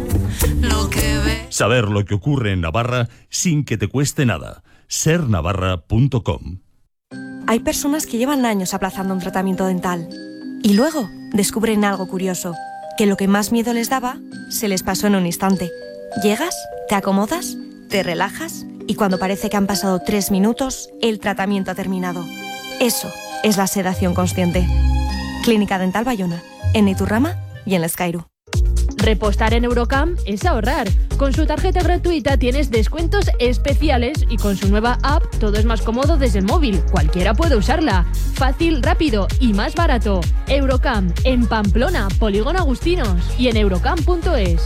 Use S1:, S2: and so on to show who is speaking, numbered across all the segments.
S1: Saber lo que ocurre en Navarra sin que te cueste nada. sernavarra.com.
S2: Hay personas que llevan años aplazando un tratamiento dental y luego descubren algo curioso, que lo que más miedo les daba se les pasó en un instante. Llegas, te acomodas, te relajas y cuando parece que han pasado 3 minutos, el tratamiento ha terminado. Eso es la sedación consciente. Clínica Dental Bayona, en Iturrama y en Escairu.
S3: Repostar en Eurocamp es ahorrar. Con su tarjeta gratuita tienes descuentos especiales y con su nueva app todo es más cómodo desde el móvil. Cualquiera puede usarla. Fácil, rápido y más barato. Eurocamp en Pamplona, Polígono Agustinos y en eurocamp.es.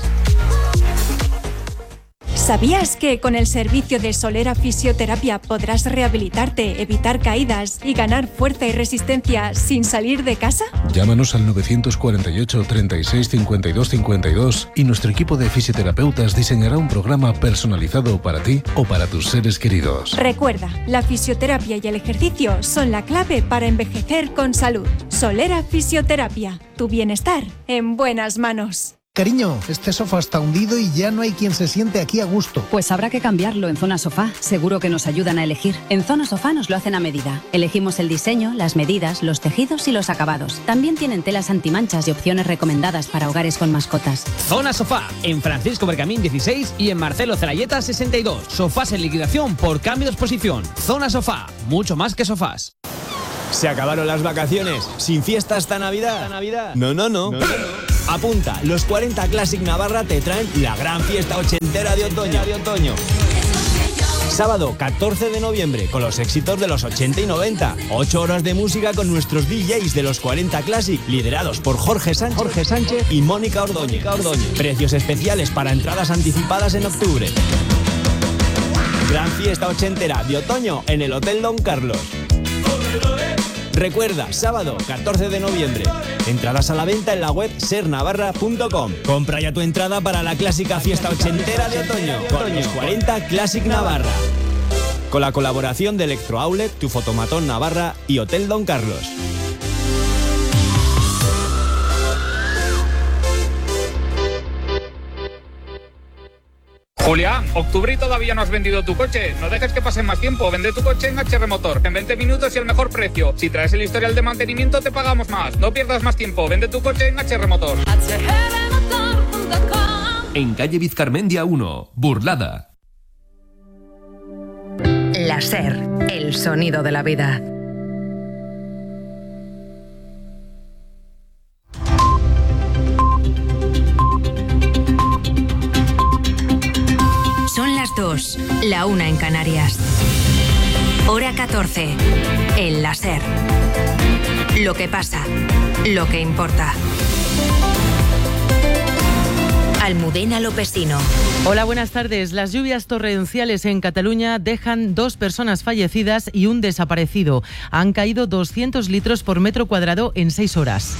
S4: ¿Sabías que con el servicio de Solera Fisioterapia podrás rehabilitarte, evitar caídas y ganar fuerza y resistencia sin salir de casa?
S5: Llámanos al 948 36 52 52 y nuestro equipo de fisioterapeutas diseñará un programa personalizado para ti o para tus seres queridos.
S4: Recuerda, la fisioterapia y el ejercicio son la clave para envejecer con salud. Solera Fisioterapia, tu bienestar en buenas manos.
S6: Cariño, este sofá está hundido y ya no hay quien se siente aquí a gusto.
S7: Pues habrá que cambiarlo en Zona Sofá. Seguro que nos ayudan a elegir. En Zona Sofá nos lo hacen a medida. Elegimos el diseño, las medidas, los tejidos y los acabados. También tienen telas antimanchas y opciones recomendadas para hogares con mascotas.
S8: Zona Sofá, en Francisco Bergamín 16 y en Marcelo Celayeta 62. Sofás en liquidación por cambio de exposición. Zona Sofá, mucho más que sofás.
S9: ¿Se acabaron las vacaciones? ¿Sin fiesta hasta Navidad? No. Apunta, los 40 Classic Navarra te traen la gran fiesta ochentera de otoño. Sábado 14 de noviembre con los éxitos de los 80 y 90. 8 horas de música con nuestros DJs de los 40 Classic, liderados por Jorge Sánchez y Mónica Ordóñez. Precios especiales para entradas anticipadas en octubre. Gran fiesta ochentera de otoño en el Hotel Don Carlos. Recuerda, sábado 14 de noviembre. Entradas a la venta en la web sernavarra.com. Compra ya tu entrada para la clásica fiesta ochentera de otoño con los 40 Classic Navarra. Con la colaboración de Electro Outlet, Tu Fotomatón Navarra y Hotel Don Carlos.
S10: Julián, octubre y todavía no has vendido tu coche. No dejes que pase más tiempo. Vende tu coche en HR Motor. En 20 minutos y el mejor precio. Si traes el historial de mantenimiento, te pagamos más. No pierdas más tiempo. Vende tu coche en HR Motor.
S11: En calle Vizcarmendia 1, Burlada.
S12: La SER, el sonido de la vida. Son las 2, la 1 en Canarias. Hora 14, el La SER. Lo que pasa, lo que importa. Almudena Lopesino.
S13: Hola, buenas tardes. Las lluvias torrenciales en Cataluña dejan 2 personas fallecidas y un desaparecido. Han caído 200 litros por metro cuadrado en 6 horas.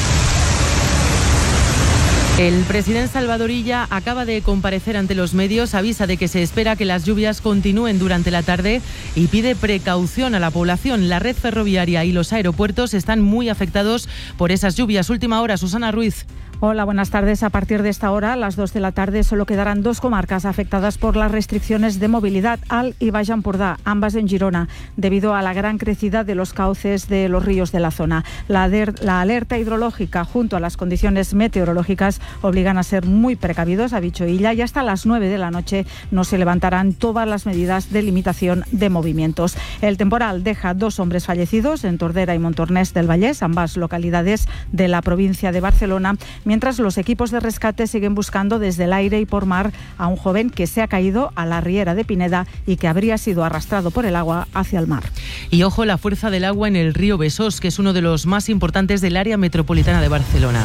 S13: El presidente Salvador Illa acaba de comparecer ante los medios, avisa de que se espera que las lluvias continúen durante la tarde y pide precaución a la población. La red ferroviaria y los aeropuertos están muy afectados por esas lluvias. Última hora, Susana Ruiz.
S14: Hola, buenas tardes. A partir de esta hora, a las 2 de la tarde, solo quedarán 2 comarcas afectadas por las restricciones de movilidad, Alt y Baix Empordà, ambas en Girona, debido a la gran crecida de los cauces de los ríos de la zona. La alerta hidrológica junto a las condiciones meteorológicas obligan a ser muy precavidos, ha dicho Illa, y hasta las 9 de la noche no se levantarán todas las medidas de limitación de movimientos. El temporal deja 2 hombres fallecidos en Tordera y Montornès del Vallès, ambas localidades de la provincia de Barcelona, mientras los equipos de rescate siguen buscando desde el aire y por mar a un joven que se ha caído a la riera de Pineda y que habría sido arrastrado por el agua hacia el mar.
S13: Y ojo la fuerza del agua en el río Besós, que es uno de los más importantes del área metropolitana de Barcelona.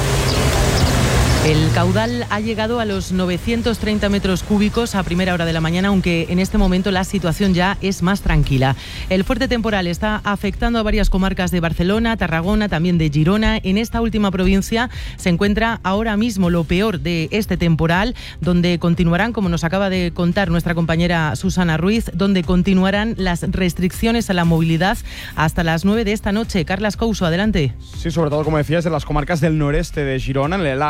S13: El caudal ha llegado a los 930 metros cúbicos a primera hora de la mañana, aunque en este momento la situación ya es más tranquila. El fuerte temporal está afectando a varias comarcas de Barcelona, Tarragona, también de Girona. En esta última provincia se encuentra ahora mismo lo peor de este temporal, donde continuarán, como nos acaba de contar nuestra compañera Susana Ruiz, donde continuarán las restricciones a la movilidad hasta las 9 de esta noche. Carlas Couso, adelante.
S15: Sí, sobre todo, como decías, de las comarcas del noreste de Girona, en el Alt y el Baix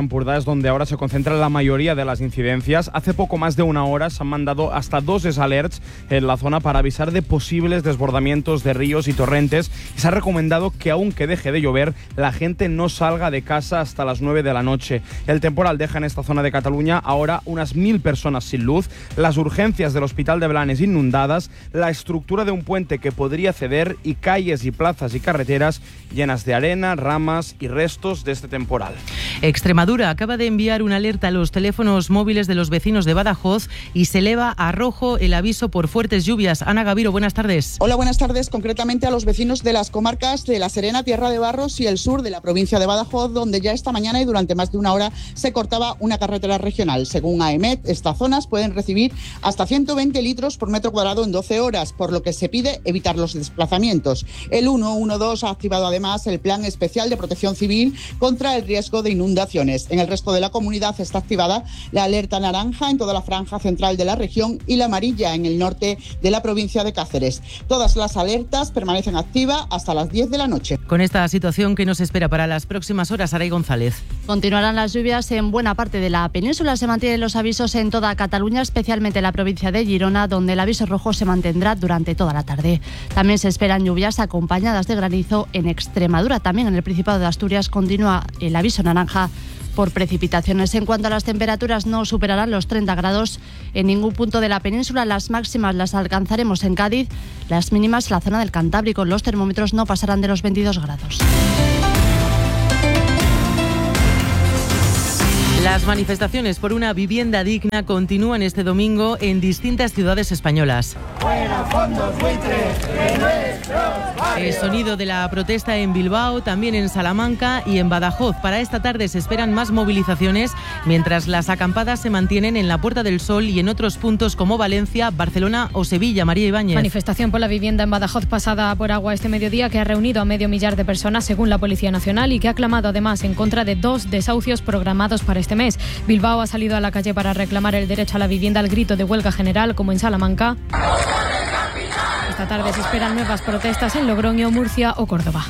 S15: Empordà es donde ahora se concentra la mayoría de las incidencias. Hace poco más de una hora se han mandado hasta 2 alerts en la zona para avisar de posibles desbordamientos de ríos y torrentes. Y se ha recomendado que aunque deje de llover, la gente no salga de casa hasta las 9 de la noche. El temporal deja en esta zona de Cataluña ahora unas 1000 personas sin luz, las urgencias del Hospital de Blanes inundadas, la estructura de un puente que podría ceder y calles y plazas y carreteras llenas de arena, ramas y restos de este temporal.
S13: Extremadura acaba de enviar una alerta a los teléfonos móviles de los vecinos de Badajoz y se eleva a rojo el aviso por fuertes lluvias. Ana Gaviro, buenas tardes.
S16: Hola, buenas tardes. Concretamente a los vecinos de las comarcas de La Serena, Tierra de Barros y el sur de la provincia de Badajoz, donde ya esta mañana y durante más de una hora se cortaba una carretera regional. Según AEMET, estas zonas pueden recibir hasta 120 litros por metro cuadrado en 12 horas, por lo que se pide evitar los desplazamientos. El 112 ha activado además el Plan Especial de Protección Civil contra el riesgo de inundaciones. En el resto de la comunidad está activada la alerta naranja en toda la franja central de la región y la amarilla en el norte de la provincia de Cáceres. Todas las alertas permanecen activas hasta las 10 de la noche.
S13: Con esta situación, ¿qué nos espera para las próximas horas, Aray González?
S17: Continuarán las lluvias en buena parte de la península. Se mantienen los avisos en toda Cataluña, especialmente en la provincia de Girona, donde el aviso rojo se mantendrá durante toda la tarde. También se esperan lluvias acompañadas de granizo en Extremadura. También en el Principado de Asturias continúa el aviso naranja por precipitaciones. En cuanto a las temperaturas, no superarán los 30 grados en ningún punto de la península. Las máximas las alcanzaremos en Cádiz, las mínimas en la zona del Cantábrico. Los termómetros no pasarán de los 22 grados.
S13: Las manifestaciones por una vivienda digna continúan este domingo en distintas ciudades españolas.
S18: ¡Fuera fondos buitres de nuestros barrios!
S13: El sonido de la protesta en Bilbao, también en Salamanca y en Badajoz. Para esta tarde se esperan más movilizaciones, mientras las acampadas se mantienen en la Puerta del Sol y en otros puntos como Valencia, Barcelona o Sevilla. María Ibáñez.
S19: Manifestación por la vivienda en Badajoz pasada por agua este mediodía, que ha reunido a 500.000 de personas según la Policía Nacional y que ha clamado además en contra de 2 desahucios programados para este mes. Bilbao ha salido a la calle para reclamar el derecho a la vivienda al grito de huelga general, como en Salamanca. Esta tarde se esperan nuevas protestas en Logroño, Murcia o Córdoba.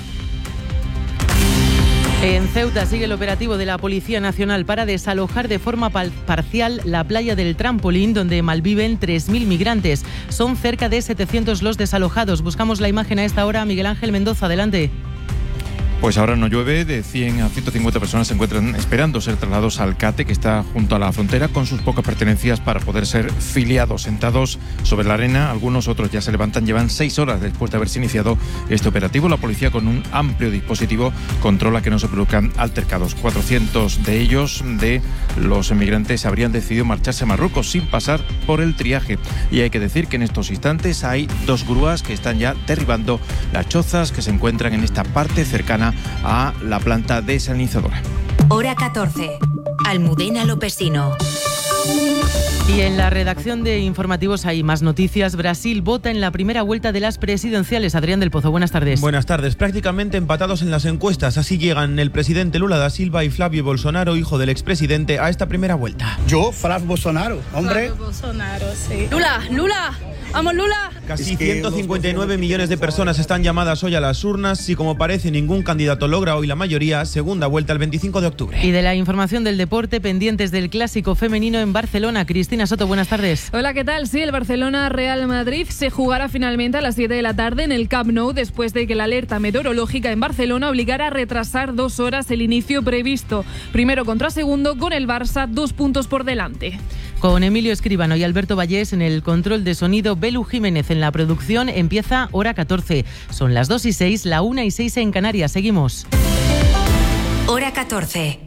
S13: En Ceuta sigue el operativo de la Policía Nacional para desalojar de forma parcial la playa del Trampolín, donde malviven 3.000 migrantes. Son cerca de 700 los desalojados. Buscamos la imagen a esta hora. Miguel Ángel Mendoza, adelante.
S20: Pues ahora no llueve, de 100 a 150 personas se encuentran esperando ser trasladados al CATE, que está junto a la frontera, con sus pocas pertenencias para poder ser filiados. Sentados sobre la arena, algunos otros ya se levantan, llevan 6 horas después de haberse iniciado este operativo. La policía, con un amplio dispositivo, controla que no se produzcan altercados. 400 de ellos, de los emigrantes, habrían decidido marcharse a Marruecos sin pasar por el triaje. Y hay que decir que en estos instantes hay 2 grúas que están ya derribando las chozas que se encuentran en esta parte cercana a la planta desalinizadora.
S12: Hora 14. Almudena Lopesino.
S13: Y en la redacción de informativos hay más noticias. Brasil vota en la primera vuelta de las presidenciales. Adrián del Pozo, buenas tardes.
S21: Buenas tardes. Prácticamente empatados en las encuestas. Así llegan el presidente Lula da Silva y Flavio Bolsonaro, hijo del expresidente, a esta primera vuelta.
S22: Yo, Flavio Bolsonaro, hombre.
S23: Flavio Bolsonaro, sí. Lula. ¡Vamos, Lula!
S21: Casi 159 millones de personas están llamadas hoy a las urnas. Si, como parece, ningún candidato logra hoy la mayoría, segunda vuelta el 25 de octubre.
S13: Y de la información del deporte, pendientes del clásico femenino en Barcelona. Cristina Soto, buenas tardes.
S24: Hola, ¿qué tal? Sí, el Barcelona-Real Madrid se jugará finalmente a las 7 de la tarde en el Camp Nou, después de que la alerta meteorológica en Barcelona obligara a retrasar 2 horas el inicio previsto. Primero contra segundo, con el Barça 2 puntos por delante.
S13: Con Emilio Escribano y Alberto Vallés en el control de sonido, Belu Jiménez en la producción. Empieza Hora 14. Son las 2:06, la 1:06 en Canarias. Seguimos.
S12: Hora 14.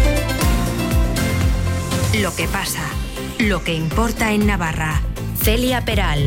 S12: Lo que pasa, lo que importa en Navarra. Celia Peral.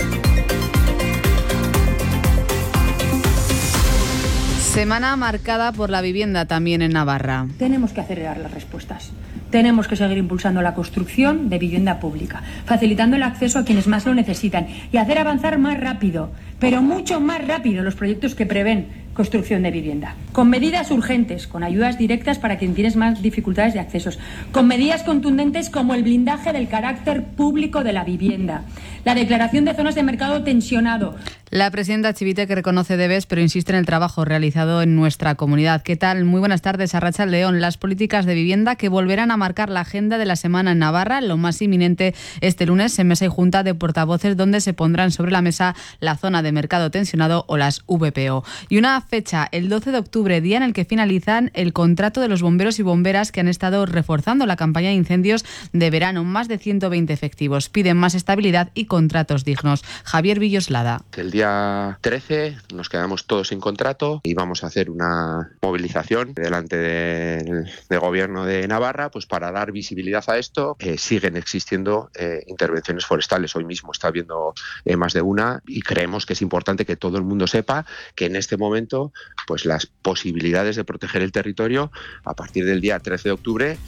S25: Semana marcada por la vivienda también en Navarra.
S26: Tenemos que acelerar las respuestas. Tenemos que seguir impulsando la construcción de vivienda pública, facilitando el acceso a quienes más lo necesitan y hacer avanzar más rápido, pero mucho más rápido, los proyectos que prevén construcción de vivienda. Con medidas urgentes, con ayudas directas para quien tiene más dificultades de accesos, con medidas contundentes como el blindaje del carácter público de la vivienda, la declaración de zonas de mercado tensionado.
S25: La presidenta Chivite, que reconoce debes, pero insiste en el trabajo realizado en nuestra comunidad. ¿Qué tal? Muy buenas tardes, Arratsaldeon. Las políticas de vivienda que volverán a marcar la agenda de la semana en Navarra, lo más inminente este lunes en mesa y junta de portavoces, donde se pondrán sobre la mesa la zona de mercado tensionado o las VPO. Y una fecha, el 12 de octubre, día en el que finalizan el contrato de los bomberos y bomberas que han estado reforzando la campaña de incendios de verano. Más de 120 efectivos. Piden más estabilidad y contratos dignos. Javier Villoslada.
S1: El día 13 nos quedamos todos sin contrato y vamos a hacer una movilización delante del Gobierno de Navarra, pues para dar visibilidad a esto. Siguen existiendo intervenciones forestales. Hoy mismo está habiendo más de una y creemos que es importante que todo el mundo sepa que en este momento pues las posibilidades de proteger el territorio a partir del día 13 de octubre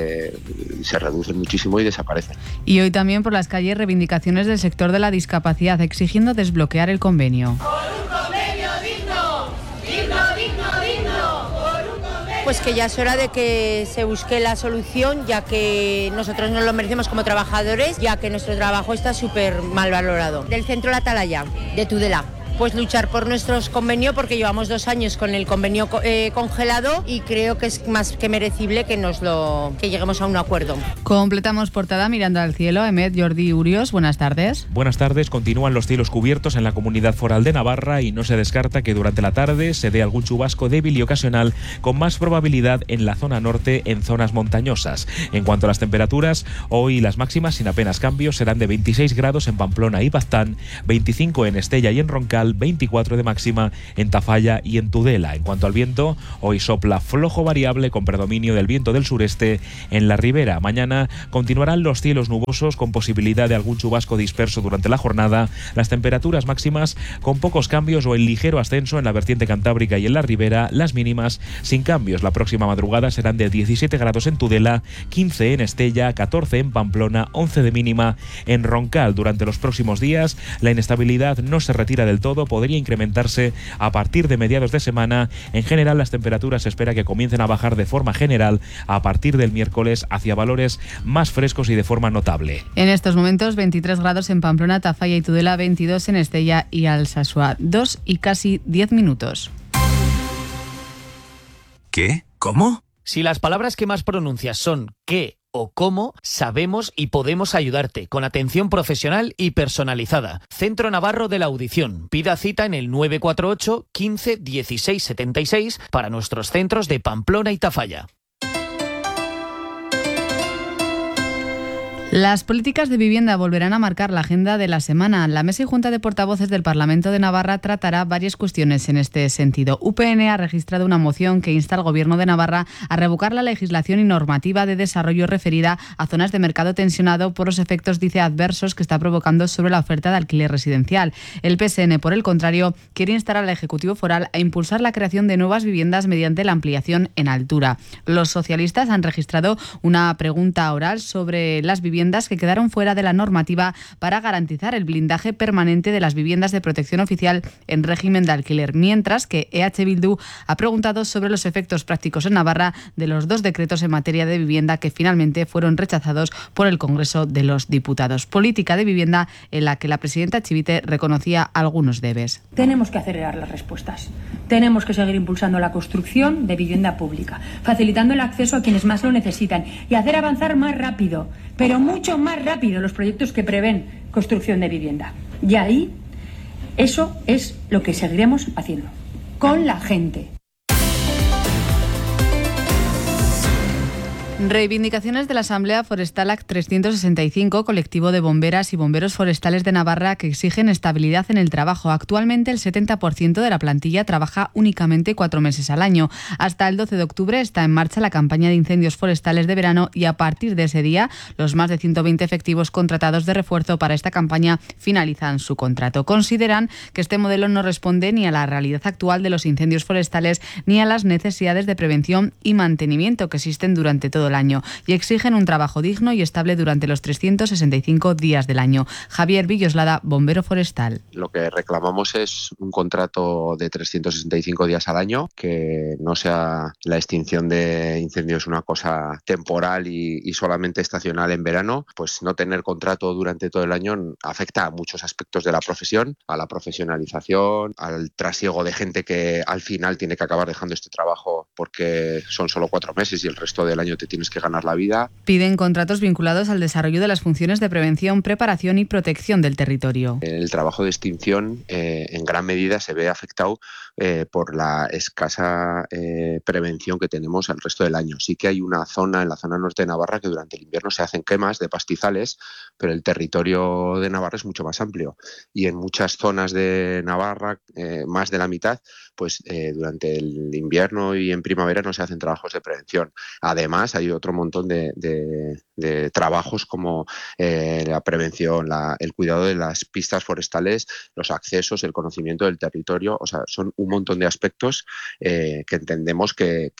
S1: se reducen muchísimo y desaparecen.
S25: Y hoy también por las calles reivindicaciones del sector de la discapacidad exigiendo desbloquear el convenio.
S18: ¡Por un convenio digno! ¡Digno, digno, digno! ¡Por un convenio!
S2: Pues que ya es hora de que se busque la solución, ya que nosotros nos lo merecemos como trabajadores, ya que nuestro trabajo está súper mal valorado. Del centro La Atalaya, de Tudela. Pues luchar por nuestros convenios, porque llevamos 2 años con el convenio congelado y creo que es más que merecible que lleguemos a un acuerdo.
S25: Completamos portada mirando al cielo. Emet, Jordi Urios, buenas tardes.
S3: Buenas tardes. Continúan los cielos cubiertos en la Comunidad Foral de Navarra y no se descarta que durante la tarde se dé algún chubasco débil y ocasional, con más probabilidad en la zona norte, en zonas montañosas. En cuanto a las temperaturas, hoy las máximas sin apenas cambios serán de 26 grados en Pamplona y Baztán, 25 en Estella y en Roncal, 24 de máxima en Tafalla y en Tudela. En cuanto al viento, hoy sopla flojo variable con predominio del viento del sureste en la ribera. Mañana continuarán los cielos nubosos con posibilidad de algún chubasco disperso durante la jornada. Las temperaturas máximas con pocos cambios o en ligero ascenso en la vertiente cantábrica y en la ribera. Las mínimas sin cambios. La próxima madrugada serán de 17 grados en Tudela, 15 en Estella, 14 en Pamplona, 11 de mínima en Roncal. Durante los próximos días la inestabilidad no se retira del todo, podría incrementarse a partir de mediados de semana. En general, las temperaturas se espera que comiencen a bajar de forma general a partir del miércoles hacia valores más frescos y de forma notable.
S25: En estos momentos 23 grados en Pamplona, Tafalla y Tudela, 22 en Estella y Alsasua. 2 y casi 10 minutos.
S4: ¿Qué? ¿Cómo?
S5: Si las palabras que más pronuncias son ¿qué? O cómo, sabemos y podemos ayudarte con atención profesional y personalizada. Centro Navarro de la Audición. Pida cita en el 948 15 16 76 para nuestros centros de Pamplona y Tafalla.
S25: Las políticas de vivienda volverán a marcar la agenda de la semana. La Mesa y Junta de Portavoces del Parlamento de Navarra tratará varias cuestiones en este sentido. UPN ha registrado una moción que insta al Gobierno de Navarra a revocar la legislación y normativa de desarrollo referida a zonas de mercado tensionado por los efectos, dice, adversos que está provocando sobre la oferta de alquiler residencial. El PSN, por el contrario, quiere instar al Ejecutivo Foral a impulsar la creación de nuevas viviendas mediante la ampliación en altura. Los socialistas han registrado una pregunta oral sobre las viviendas que quedaron fuera de la normativa para garantizar el blindaje permanente de las viviendas de protección oficial en régimen de alquiler, mientras que EH Bildu ha preguntado sobre los efectos prácticos en Navarra de los 2 decretos en materia de vivienda que finalmente fueron rechazados por el Congreso de los Diputados. Política de vivienda en la que la presidenta Chivite reconocía algunos debes.
S26: Tenemos que acelerar las respuestas. Tenemos que seguir impulsando la construcción de vivienda pública, facilitando el acceso a quienes más lo necesitan y hacer avanzar más rápido, pero mucho más rápido, los proyectos que prevén construcción de vivienda. Y ahí, eso es lo que seguiremos haciendo, con la gente.
S25: Reivindicaciones de la Asamblea Forestal AC 365, colectivo de bomberas y bomberos forestales de Navarra, que exigen estabilidad en el trabajo. Actualmente el 70% de la plantilla trabaja únicamente 4 meses al año. Hasta el 12 de octubre está en marcha la campaña de incendios forestales de verano y a partir de ese día los más de 120 efectivos contratados de refuerzo para esta campaña finalizan su contrato. Consideran que este modelo no responde ni a la realidad actual de los incendios forestales ni a las necesidades de prevención y mantenimiento que existen durante todo el año y exigen un trabajo digno y estable durante los 365 días del año. Javier Villoslada, bombero forestal.
S1: Lo que reclamamos es un contrato de 365 días al año, que no sea la extinción de incendios una cosa temporal y solamente estacional en verano. Pues no tener contrato durante todo el año afecta a muchos aspectos de la profesión, a la profesionalización, al trasiego de gente que al final tiene que acabar dejando este trabajo porque son solo 4 meses y el resto del año te tienes que ganar la vida.
S25: Piden contratos vinculados al desarrollo de las funciones de prevención, preparación y protección del territorio.
S1: El trabajo de extinción en gran medida se ve afectado por la escasa prevención que tenemos el resto del año. Sí que hay una zona, en la zona norte de Navarra, que durante el invierno se hacen quemas de pastizales, pero el territorio de Navarra es mucho más amplio y en muchas zonas de Navarra, más de la mitad, pues durante el invierno y en primavera no se hacen trabajos de prevención. Además, hay otro montón de trabajos como la prevención, el cuidado de las pistas forestales, los accesos, el conocimiento del territorio. O sea, son un montón de aspectos que entendemos que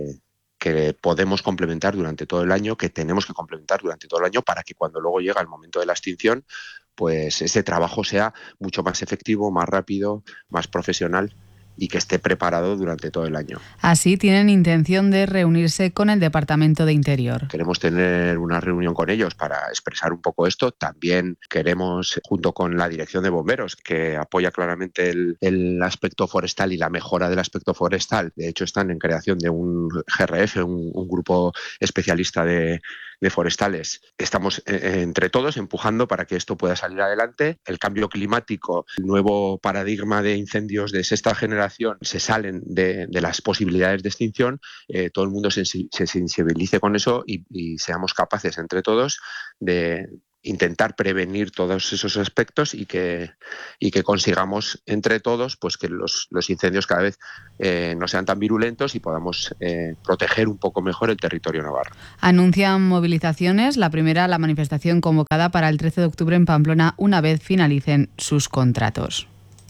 S1: podemos complementar durante todo el año, que tenemos que complementar durante todo el año para que cuando luego llega el momento de la extinción, pues ese trabajo sea mucho más efectivo, más rápido, más profesional y que esté preparado durante todo el año.
S25: Así tienen intención de reunirse con el Departamento de Interior.
S1: Queremos tener una reunión con ellos para expresar un poco esto. También queremos, junto con la Dirección de Bomberos, que apoya claramente el aspecto forestal y la mejora del aspecto forestal. De hecho, están en creación de un GRF, un grupo especialista de forestales. Estamos entre todos empujando para que esto pueda salir adelante. El cambio climático, el nuevo paradigma de incendios de sexta generación se salen de las posibilidades de extinción. Todo el mundo se sensibilice con eso y seamos capaces entre todos de intentar prevenir todos esos aspectos y que consigamos entre todos pues que los incendios cada vez no sean tan virulentos y podamos proteger un poco mejor el territorio navarro.
S25: Anuncian movilizaciones. La primera, la manifestación convocada para el 13 de octubre en Pamplona, una vez finalicen sus contratos.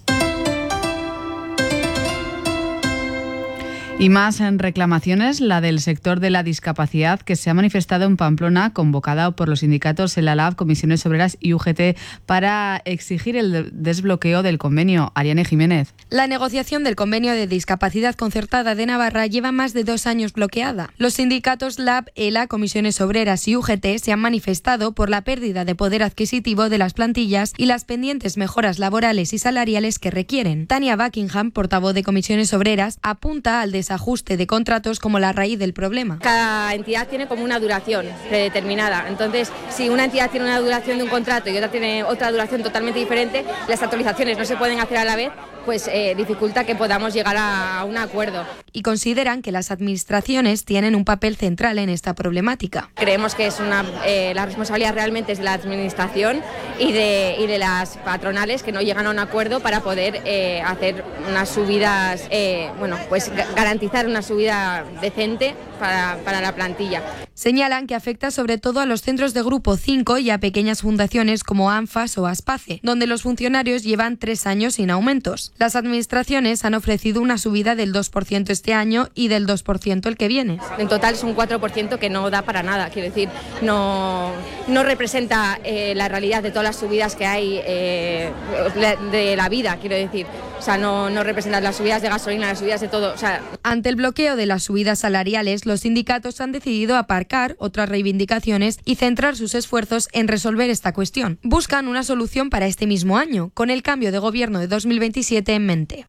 S25: Y más en reclamaciones, la del sector de la discapacidad, que se ha manifestado en Pamplona, convocada por los sindicatos ELALAB, Comisiones Obreras y UGT, para exigir el desbloqueo del convenio. Ariane Jiménez.
S4: La negociación del convenio de discapacidad concertada de Navarra lleva más de 2 años bloqueada. Los sindicatos LAB, ELA, Comisiones Obreras y UGT se han manifestado por la pérdida de poder adquisitivo de las plantillas y las pendientes mejoras laborales y salariales que requieren. Tania Buckingham, portavoz de Comisiones Obreras, apunta al desajuste de contratos como la raíz del problema.
S6: Cada entidad tiene como una duración predeterminada. Entonces, si una entidad tiene una duración de un contrato y otra tiene otra duración totalmente diferente, las actualizaciones no se pueden hacer a la vez, pues dificulta que podamos llegar a un acuerdo.
S4: Y consideran que las administraciones tienen un papel central en esta problemática.
S6: Creemos que es la responsabilidad realmente es de la administración y de las patronales que no llegan a un acuerdo para poder hacer unas subidas, pues garantizar una subida decente para la plantilla.
S4: Señalan que afecta sobre todo a los centros de Grupo 5 y a pequeñas fundaciones como ANFAS o ASPACE, donde los funcionarios llevan 3 años sin aumentos. Las administraciones han ofrecido una subida del 2% este año y del 2% el que viene.
S6: En total es un 4% que no da para nada, quiero decir, no representa la realidad de todas las subidas que hay de la vida, quiero decir. O sea, no representa las subidas de gasolina, las subidas de todo. O sea.
S4: Ante el bloqueo de las subidas salariales, los sindicatos han decidido aparcar otras reivindicaciones y centrar sus esfuerzos en resolver esta cuestión. Buscan una solución para este mismo año, con el cambio de gobierno de 2027 en mente.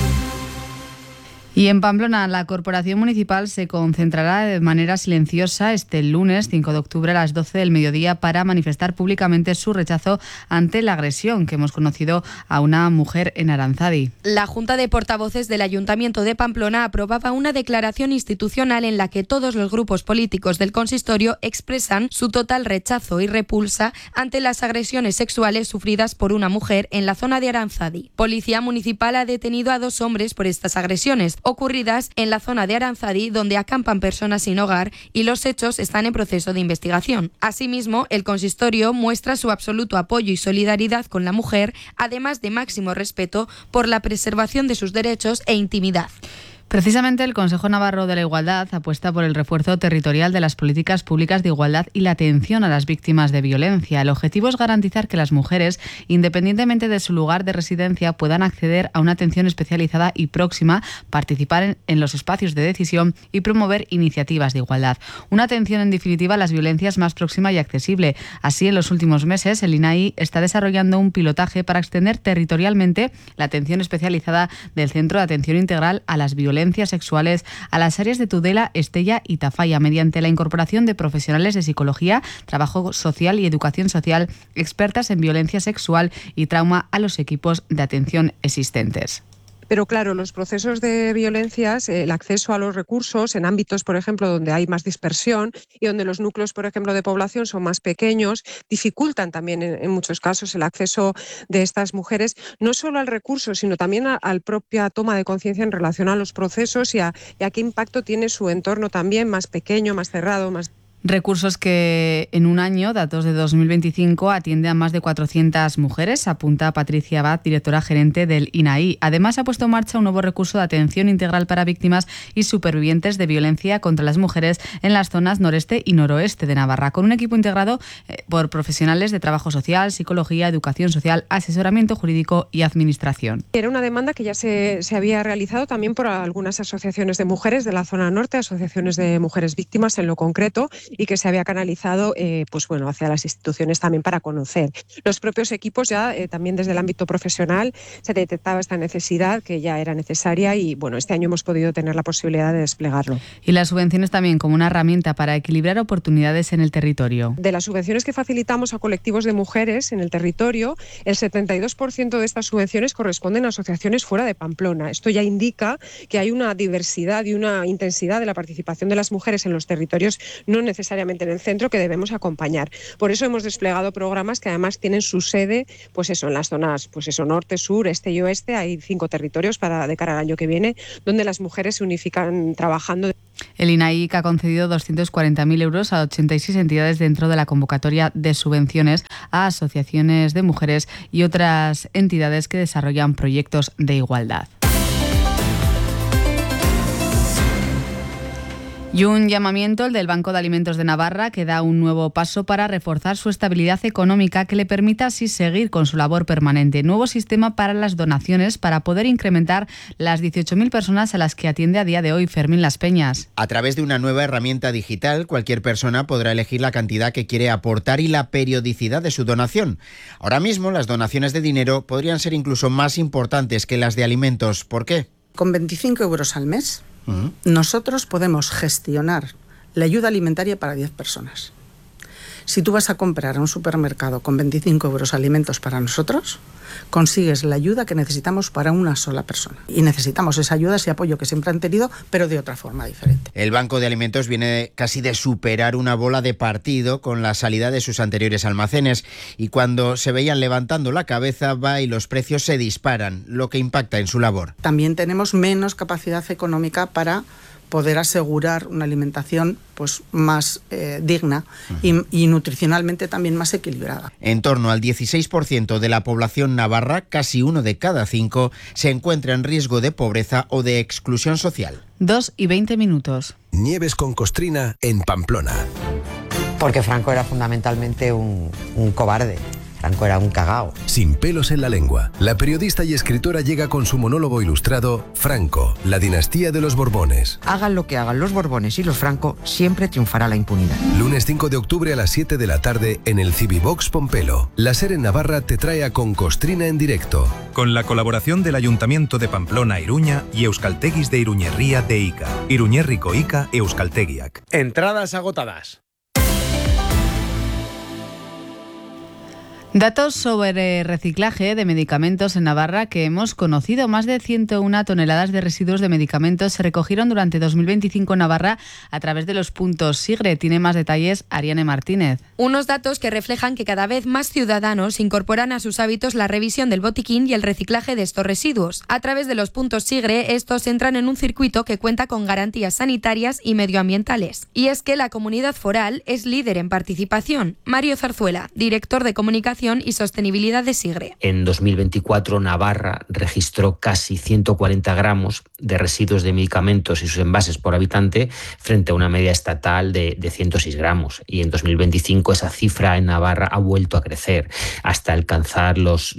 S25: Y en Pamplona, la Corporación Municipal se concentrará de manera silenciosa este lunes 5 de octubre a las 12 del mediodía para manifestar públicamente su rechazo ante la agresión que hemos conocido a una mujer en Aranzadi.
S4: La Junta de Portavoces del Ayuntamiento de Pamplona aprobaba una declaración institucional en la que todos los grupos políticos del consistorio expresan su total rechazo y repulsa ante las agresiones sexuales sufridas por una mujer en la zona de Aranzadi. Policía Municipal ha detenido a 2 hombres por estas agresiones ocurridas en la zona de Aranzadi, donde acampan personas sin hogar, y los hechos están en proceso de investigación. Asimismo, el consistorio muestra su absoluto apoyo y solidaridad con la mujer, además de máximo respeto por la preservación de sus derechos e intimidad.
S25: Precisamente el Consejo Navarro de la Igualdad apuesta por el refuerzo territorial de las políticas públicas de igualdad y la atención a las víctimas de violencia. El objetivo es garantizar que las mujeres, independientemente de su lugar de residencia, puedan acceder a una atención especializada y próxima, participar en los espacios de decisión y promover iniciativas de igualdad. Una atención, en definitiva, a las violencias más próxima y accesible. Así, en los últimos meses, el INAI está desarrollando un pilotaje para extender territorialmente la atención especializada del Centro de Atención Integral a las Violencias Sexuales a las áreas de Tudela, Estella y Tafalla, mediante la incorporación de profesionales de psicología, trabajo social y educación social, expertas en violencia sexual y trauma a los equipos de atención existentes.
S7: Pero claro, los procesos de violencias, el acceso a los recursos en ámbitos, por ejemplo, donde hay más dispersión y donde los núcleos, por ejemplo, de población son más pequeños, dificultan también en muchos casos el acceso de estas mujeres, no solo al recurso, sino también a la propia toma de conciencia en relación a los procesos y a qué impacto tiene su entorno también más pequeño, más cerrado, más...
S25: Recursos que en un año, datos de 2025, atiende a más de 400 mujeres, apunta Patricia Abad, directora gerente del INAI. Además, ha puesto en marcha un nuevo recurso de atención integral para víctimas y supervivientes de violencia contra las mujeres en las zonas noreste y noroeste de Navarra, con un equipo integrado por profesionales de trabajo social, psicología, educación social, asesoramiento jurídico y administración.
S7: Era una demanda que ya se había realizado también por algunas asociaciones de mujeres de la zona norte, asociaciones de mujeres víctimas en lo concreto, y que se había canalizado hacia las instituciones también para conocer. Los propios equipos ya también desde el ámbito profesional se detectaba esta necesidad que ya era necesaria y este año hemos podido tener la posibilidad de desplegarlo.
S25: Y las subvenciones también como una herramienta para equilibrar oportunidades en el territorio.
S7: De las subvenciones que facilitamos a colectivos de mujeres en el territorio, el 72% de estas subvenciones corresponden a asociaciones fuera de Pamplona. Esto ya indica que hay una diversidad y una intensidad de la participación de las mujeres en los territorios, no necesariamente en el centro, que debemos acompañar. Por eso hemos desplegado programas que además tienen su sede en las zonas norte, sur, este y oeste. Hay 5 territorios de cara al año que viene donde las mujeres se unifican trabajando.
S25: El INAI ha concedido 240.000 euros a 86 entidades dentro de la convocatoria de subvenciones a asociaciones de mujeres y otras entidades que desarrollan proyectos de igualdad. Y un llamamiento, el del Banco de Alimentos de Navarra, que da un nuevo paso para reforzar su estabilidad económica que le permita así seguir con su labor permanente. Nuevo sistema para las donaciones para poder incrementar las 18.000 personas a las que atiende a día de hoy Fermín Las Peñas.
S8: A través de una nueva herramienta digital, cualquier persona podrá elegir la cantidad que quiere aportar y la periodicidad de su donación. Ahora mismo, las donaciones de dinero podrían ser incluso más importantes que las de alimentos. ¿Por qué?
S9: Con 25 euros al mes, nosotros podemos gestionar la ayuda alimentaria para 10 personas. Si tú vas a comprar a un supermercado con 25 euros alimentos para nosotros, consigues la ayuda que necesitamos para una sola persona. Y necesitamos esa ayuda, ese apoyo que siempre han tenido, pero de otra forma diferente.
S8: El Banco de Alimentos viene casi de superar una bola de partido con la salida de sus anteriores almacenes. Y cuando se veían levantando la cabeza, y los precios se disparan, lo que impacta en su labor.
S9: También tenemos menos capacidad económica para poder asegurar una alimentación más digna y nutricionalmente también más equilibrada.
S8: En torno al 16% de la población navarra, casi 1 de cada 5, se encuentra en riesgo de pobreza o de exclusión social.
S25: 2:20.
S10: Nieves con Costrina en Pamplona.
S11: Porque Franco era fundamentalmente un cobarde. Franco era un cagao.
S10: Sin pelos en la lengua, la periodista y escritora llega con su monólogo ilustrado Franco, la dinastía de los Borbones.
S11: Hagan lo que hagan los Borbones y los Franco, siempre triunfará la impunidad.
S10: Lunes 5 de octubre a las 7 de la tarde en el Civivox Pompelo. La SER en Navarra te trae a Con Costrina en directo.
S14: Con la colaboración del Ayuntamiento de Pamplona, Iruña y Euskalteguis de Iruñerría de Ica. Iruñerriko Ica Euskaltegiak.
S15: Entradas agotadas.
S25: Datos sobre reciclaje de medicamentos en Navarra que hemos conocido. Más de 101 toneladas de residuos de medicamentos se recogieron durante 2025 en Navarra a través de los puntos SIGRE. Tiene más detalles Ariane Martínez.
S4: Unos datos que reflejan que cada vez más ciudadanos incorporan a sus hábitos la revisión del botiquín y el reciclaje de estos residuos. A través de los puntos SIGRE, estos entran en un circuito que cuenta con garantías sanitarias y medioambientales. Y es que la comunidad foral es líder en participación. Mario Zarzuela, director de comunicación Investigación y Sostenibilidad de SIGRE.
S16: En 2024 Navarra registró casi 140 gramos de residuos de medicamentos y sus envases por habitante frente a una media estatal de 106 gramos. Y en 2025 esa cifra en Navarra ha vuelto a crecer hasta alcanzar los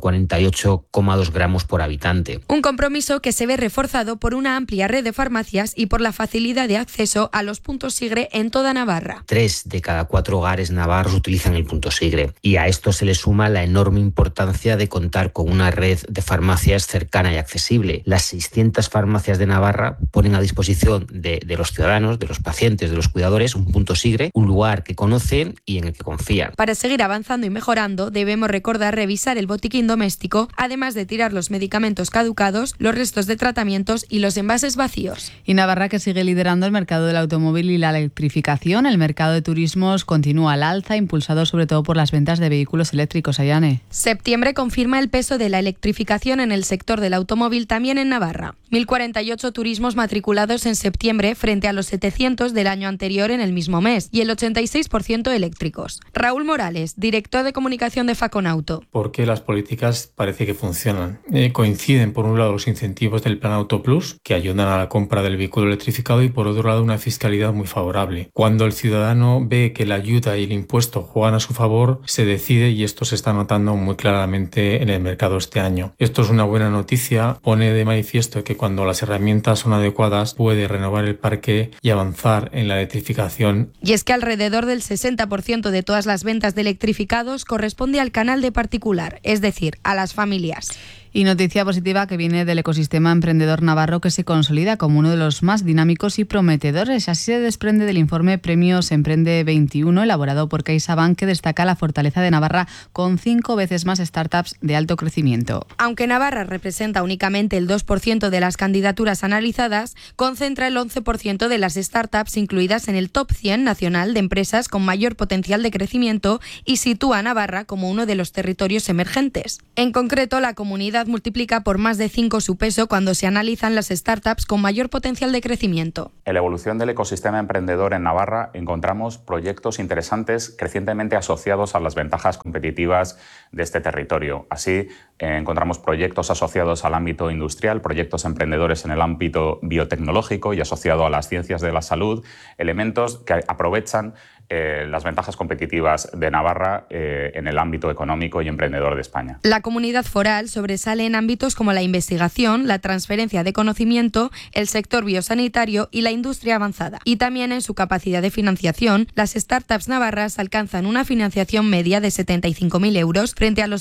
S16: 148,2 gramos por habitante.
S4: Un compromiso que se ve reforzado por una amplia red de farmacias y por la facilidad de acceso a los puntos SIGRE en toda Navarra.
S16: 3 de cada 4 hogares navarros utilizan el punto SIGRE y a esto se le suma la enorme importancia de contar con una red de farmacias cercana y accesible. Las 600 farmacias de Navarra ponen a disposición de los ciudadanos, de los pacientes, de los cuidadores, un punto SIGRE, un lugar que conocen y en el que confían.
S4: Para seguir avanzando y mejorando, debemos recordar revisar el botiquín doméstico, además de tirar los medicamentos caducados, los restos de tratamientos y los envases vacíos.
S25: Y Navarra, que sigue liderando el mercado del automóvil y la electrificación. El mercado de turismos continúa al alza, impulsado sobre todo por las ventas de vehículos eléctricos. Ayane.
S4: Septiembre confirma el peso de la electrificación en el sector del automóvil también en Navarra. 1.048 turismos matriculados en septiembre frente a los 700 del año anterior en el mismo mes y el 86% eléctricos. Raúl Morales, director de comunicación de Faconauto.
S17: Porque las políticas parece que funcionan. Coinciden por un lado los incentivos del Plan Auto Plus, que ayudan a la compra del vehículo electrificado, y por otro lado una fiscalidad muy favorable. Cuando el ciudadano ve que la ayuda y el impuesto juegan a su favor, se decide, y esto se está notando muy claramente en el mercado este año. Esto es una buena noticia, pone de manifiesto que cuando las herramientas son adecuadas puede renovar el parque y avanzar en la electrificación.
S4: Y es que alrededor del 60% de todas las ventas de electrificados corresponde al canal de particular, es decir, a las familias.
S25: Y noticia positiva que viene del ecosistema emprendedor navarro, que se consolida como uno de los más dinámicos y prometedores. Así se desprende del informe Premios Emprende 21, elaborado por CaixaBank, que destaca la fortaleza de Navarra con 5 veces más startups de alto crecimiento.
S4: Aunque Navarra representa únicamente el 2% de las candidaturas analizadas, concentra el 11% de las startups incluidas en el top 100 nacional de empresas con mayor potencial de crecimiento y sitúa a Navarra como uno de los territorios emergentes. En concreto, la comunidad multiplica por más de 5 su peso cuando se analizan las startups con mayor potencial de crecimiento.
S19: En la evolución del ecosistema emprendedor en Navarra encontramos proyectos interesantes crecientemente asociados a las ventajas competitivas de este territorio. Así, encontramos proyectos asociados al ámbito industrial, proyectos emprendedores en el ámbito biotecnológico y asociado a las ciencias de la salud, elementos que aprovechan las ventajas competitivas de Navarra en el ámbito económico y emprendedor de España.
S4: La comunidad foral sobresale en ámbitos como la investigación, la transferencia de conocimiento, el sector biosanitario y la industria avanzada. Y también en su capacidad de financiación, las startups navarras alcanzan una financiación media de 75.000 euros frente a los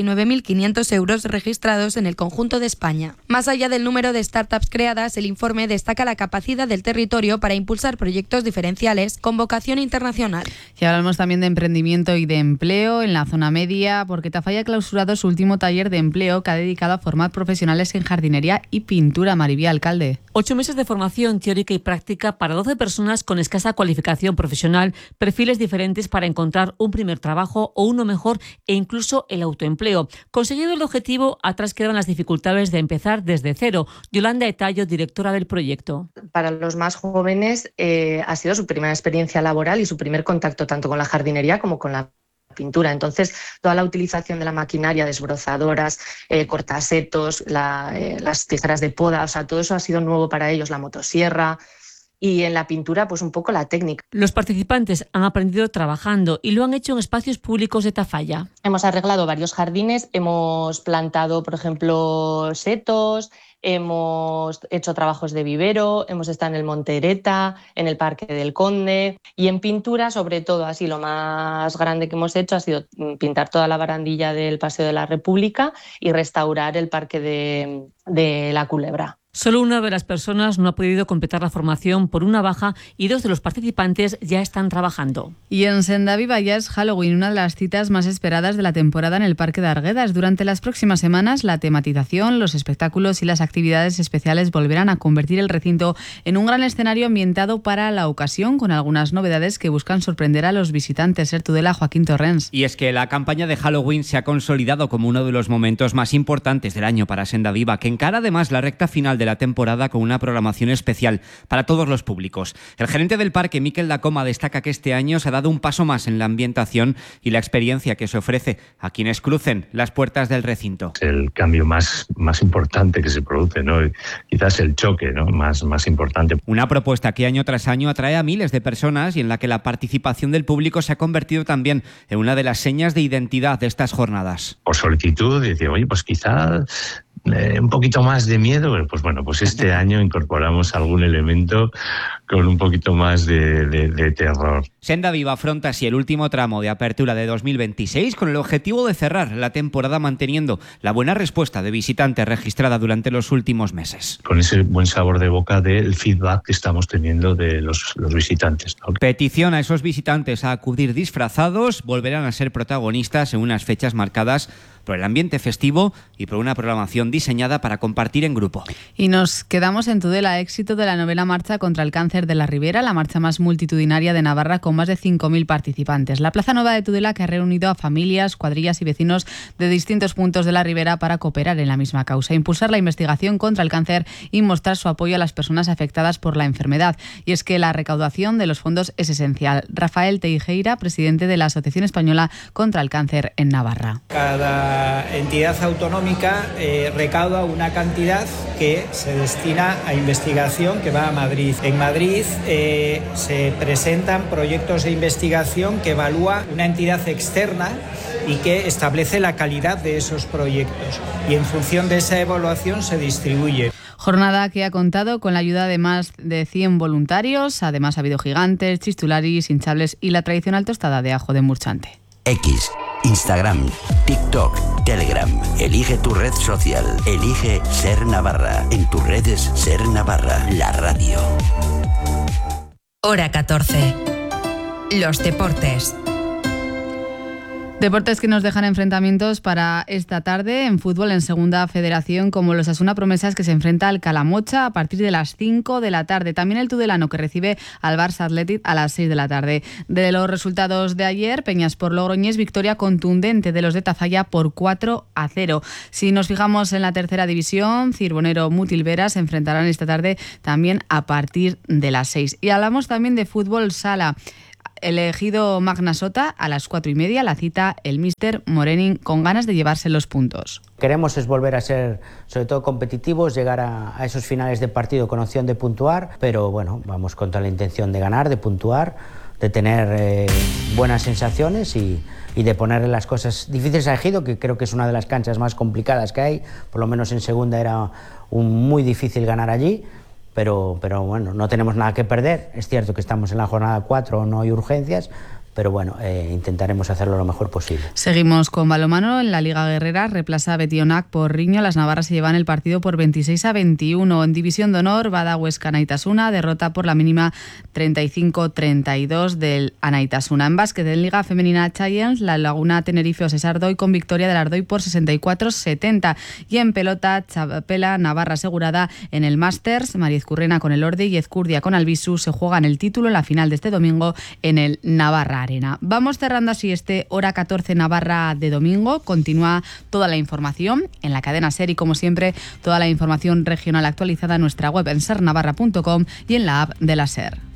S4: 59.500 euros registrados en el conjunto de España. Más allá del número de startups creadas, el informe destaca la capacidad del territorio para impulsar proyectos diferenciales con vocación internacional.
S25: Y hablamos también de emprendimiento y de empleo en la zona media, porque Tafalla ha clausurado su último taller de empleo que ha dedicado a formar profesionales en jardinería y pintura. Maribía, alcalde.
S20: 8 meses de formación teórica y práctica para 12 personas con escasa cualificación profesional, perfiles diferentes para encontrar un primer trabajo o uno mejor e incluso el autoempleo. Conseguido el objetivo, atrás quedan las dificultades de empezar desde cero. Yolanda Etallo, directora del proyecto.
S22: Para los más jóvenes ha sido su primera experiencia laboral y su primer contacto tanto con la jardinería como con la pintura. Entonces, toda la utilización de la maquinaria, desbrozadoras, cortasetos, las tijeras de poda, o sea, todo eso ha sido nuevo para ellos, la motosierra. Y en la pintura, pues un poco la técnica.
S20: Los participantes han aprendido trabajando y lo han hecho en espacios públicos de Tafalla.
S22: Hemos arreglado varios jardines, hemos plantado, por ejemplo, setos, hemos hecho trabajos de vivero, hemos estado en el Monte Ereta, en el Parque del Conde, y en pintura, sobre todo, así lo más grande que hemos hecho ha sido pintar toda la barandilla del Paseo de la República y restaurar el Parque de la Culebra.
S20: Solo una de las personas no ha podido completar la formación por una baja y 2 de los participantes ya están trabajando.
S25: Y en Sendaviva ya es Halloween, una de las citas más esperadas de la temporada en el Parque de Arguedas. Durante las próximas semanas, la tematización, los espectáculos y las actividades especiales volverán a convertir el recinto en un gran escenario ambientado para la ocasión, con algunas novedades que buscan sorprender a los visitantes. Tudela, Joaquín Torrens.
S23: Y es que la campaña de Halloween se ha consolidado como uno de los momentos más importantes del año para Sendaviva, que encara además la recta final final de la temporada con una programación especial para todos los públicos. El gerente del parque, Miquel Dacoma, destaca que este año se ha dado un paso más en la ambientación y la experiencia que se ofrece a quienes crucen las puertas del recinto.
S2: El cambio más importante que se produce, ¿no? Quizás el choque, ¿no? más importante.
S23: Una propuesta que año tras año atrae a miles de personas y en la que la participación del público se ha convertido también en una de las señas de identidad de estas jornadas.
S2: Por solicitud, decía, oye, pues quizá un poquito más de miedo. Pues este año incorporamos algún elemento con un poquito más de terror.
S23: Senda Viva afronta así el último tramo de apertura de 2026 con el objetivo de cerrar la temporada manteniendo la buena respuesta de visitantes registrada durante los últimos meses.
S2: Con ese buen sabor de boca del feedback que estamos teniendo de los visitantes, ¿no?
S23: Petición a esos visitantes a acudir disfrazados, volverán a ser protagonistas en unas fechas marcadas por el ambiente festivo y por una programación diseñada para compartir en grupo.
S25: Y nos quedamos en Tudela, éxito de la 9ª Marcha contra el Cáncer de la Ribera, la marcha más multitudinaria de Navarra con más de 5.000 participantes. La Plaza Nueva de Tudela, que ha reunido a familias, cuadrillas y vecinos de distintos puntos de la Ribera para cooperar en la misma causa, impulsar la investigación contra el cáncer y mostrar su apoyo a las personas afectadas por la enfermedad. Y es que la recaudación de los fondos es esencial. Rafael Teijeira, presidente de la Asociación Española contra el Cáncer en Navarra.
S12: Cada entidad autonómica recauda una cantidad que se destina a investigación que va a Madrid. En Madrid se presentan proyectos de investigación que evalúa una entidad externa y que establece la calidad de esos proyectos. Y en función de esa evaluación se distribuye.
S25: Jornada que ha contado con la ayuda de más de 100 voluntarios. Además ha habido gigantes, chistularis, hinchables y la tradicional tostada de ajo de Murchante.
S13: X, Instagram, TikTok, Telegram. Elige tu red social. Elige Ser Navarra. En tus redes Ser Navarra, la radio.
S18: Hora 14. Los deportes.
S25: Deportes que nos dejan enfrentamientos para esta tarde en fútbol en Segunda Federación, como los Osasuna Promesas, que se enfrenta al Calamocha a partir de las 5 de la tarde. También el Tudelano, que recibe al Barça Athletic a las 6 de la tarde. De los resultados de ayer, Peñaspor Logroñés, victoria contundente de los de Tafalla por 4-0. Si nos fijamos en la tercera división, Cirbonero Mutilvera se enfrentarán esta tarde también a partir de las 6. Y hablamos también de fútbol sala. Elegido Magnasota a las 4:30, la cita el míster Morenin con ganas de llevarse los puntos.
S21: Queremos es volver a ser, sobre todo, competitivos, llegar a esos finales de partido con opción de puntuar, pero bueno, vamos con toda la intención de ganar, de puntuar, de tener buenas sensaciones y de ponerle las cosas difíciles a Ejido, que creo que es una de las canchas más complicadas que hay, por lo menos en segunda era muy difícil ganar allí. Pero bueno, no tenemos nada que perder. Es cierto que estamos en la jornada 4, no hay urgencias, pero bueno, intentaremos hacerlo lo mejor posible.
S25: Seguimos con balonmano en la Liga Guerrera. Reemplaza Betionac por Riño. Las navarras se llevan el partido por 26-21. En División de Honor, Bada Huesca Anaitasuna, derrota por la mínima 35-32 del Anaitasuna. En básquet, en Liga Femenina Giants, la Laguna Tenerife Osesa Ardoy con victoria del Ardoy por 64-70. Y en pelota, Chapela Navarra asegurada en el Masters. Mariz Currena con el Orde y Ezcurdia con Albisu se juegan el título en la final de este domingo en el Navarra Arena. Vamos cerrando así este Hora 14 Navarra de domingo. Continúa toda la información en la cadena SER y, como siempre, toda la información regional actualizada en nuestra web en sernavarra.com y en la app de la SER.